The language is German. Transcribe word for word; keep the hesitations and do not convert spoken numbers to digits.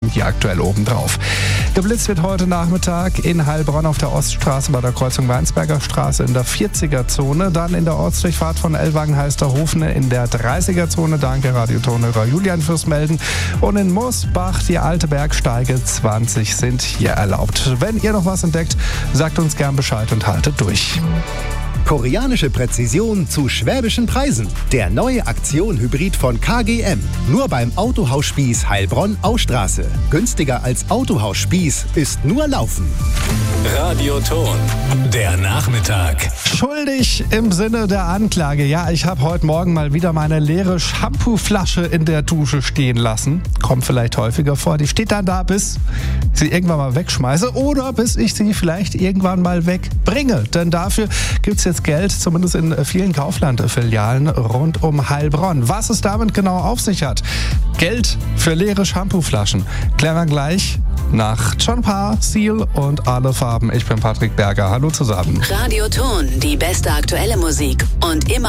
hier aktuell obendrauf. Geblitzt wird heute Nachmittag in Heilbronn auf der Oststraße bei der Kreuzung Weinsberger Straße in der vierziger-Zone. Dann in der Ortsdurchfahrt von Ellwangen-Heisterhofen in der dreißiger-Zone. Danke, Radiotonhörer Julian, fürs Melden. Und in Moosbach, die alte Bergsteige zwanzig sind hier erlaubt. Wenn ihr noch was entdeckt, sagt uns gern Bescheid und haltet durch. Koreanische Präzision zu schwäbischen Preisen. Der neue Aktion-Hybrid von K G M. Nur beim Autohaus Spieß Heilbronn-Austraße. Günstiger als Autohaus Spieß ist nur Laufen. Radioton, der Nachmittag. Schuldig im Sinne der Anklage. Ja, ich habe heute Morgen mal wieder meine leere Shampooflasche in der Dusche stehen lassen. Kommt vielleicht häufiger vor. Die steht dann da, bis ich sie irgendwann mal wegschmeiße oder bis ich sie vielleicht irgendwann mal wegbringe. Denn dafür gibt es jetzt Geld, zumindest in vielen Kaufland-Filialen rund um Heilbronn. Was es damit genau auf sich hat, Geld für leere Shampooflaschen, klären wir gleich nach John Parr, Seal und Alle Farben. Ich bin Patrick Berger. Hallo zusammen. Radioton, die beste aktuelle Musik und immer